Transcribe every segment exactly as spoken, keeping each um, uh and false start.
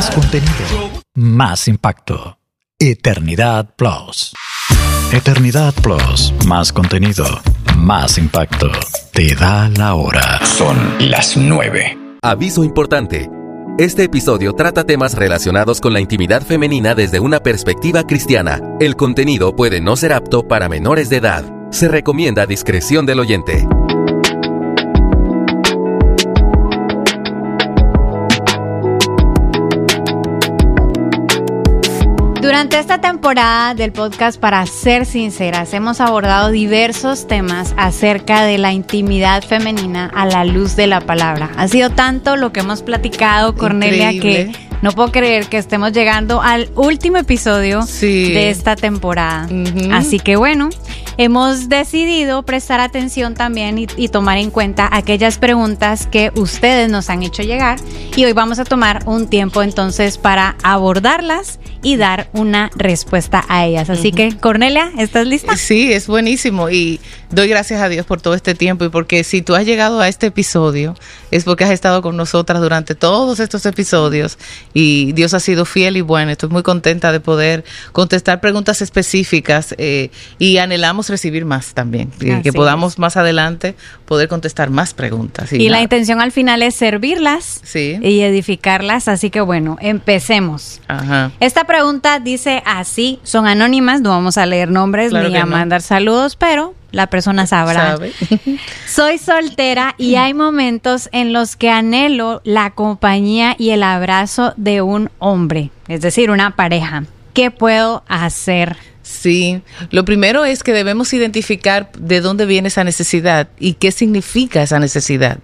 más contenido, más impacto. Eternidad Plus. Eternidad Plus, más contenido, más impacto. Te da la hora. Son las nueve. Aviso importante. Este episodio trata temas relacionados con la intimidad femenina desde una perspectiva cristiana. El contenido puede no ser apto para menores de edad. Se recomienda discreción del oyente. Durante esta temporada del podcast Para Ser Sinceras, hemos abordado diversos temas acerca de la intimidad femenina a la luz de la palabra. Ha sido tanto lo que hemos platicado, Cornelia, Increíble. que no puedo creer que estemos llegando al último episodio sí. de esta temporada. Uh-huh. Así que bueno, hemos decidido prestar atención también y, y tomar en cuenta aquellas preguntas que ustedes nos han hecho llegar, y hoy vamos a tomar un tiempo entonces para abordarlas y dar una respuesta a ellas. Así uh-huh. que, Cornelia, ¿estás lista? Sí, es buenísimo y doy gracias a Dios por todo este tiempo, y porque si tú has llegado a este episodio es porque has estado con nosotras durante todos estos episodios y Dios ha sido fiel y bueno. Estoy muy contenta de poder contestar preguntas específicas eh, y anhelamos recibir más también, que, que podamos más adelante poder contestar más preguntas. Y, y la intención al final es servirlas sí. y edificarlas, así que bueno, empecemos. Ajá. Esta pregunta dice así, son anónimas, no vamos a leer nombres claro ni a no. mandar saludos, pero la persona sabrá. ¿Sabe? Soy soltera y hay momentos en los que anhelo la compañía y el abrazo de un hombre, es decir, una pareja. ¿Qué puedo hacer? Sí, lo primero es que debemos identificar de dónde viene esa necesidad y qué significa esa necesidad,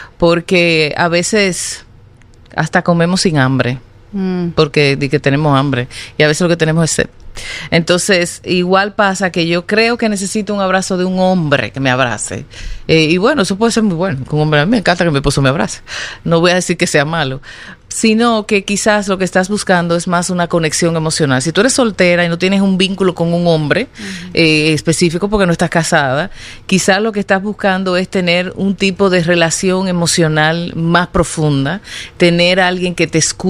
porque a veces hasta comemos sin hambre. Mm. Porque de que tenemos hambre y a veces lo que tenemos es sed. Entonces igual pasa que yo creo que necesito un abrazo de un hombre que me abrace eh, y bueno, eso puede ser muy bueno. Un hombre, a mí me encanta que mi esposo me abrace, no voy a decir que sea malo, sino que quizás lo que estás buscando es más una conexión emocional. Si tú eres soltera y no tienes un vínculo con un hombre uh-huh. eh, específico porque no estás casada, quizás lo que estás buscando es tener un tipo de relación emocional más profunda, tener a alguien que te escuche,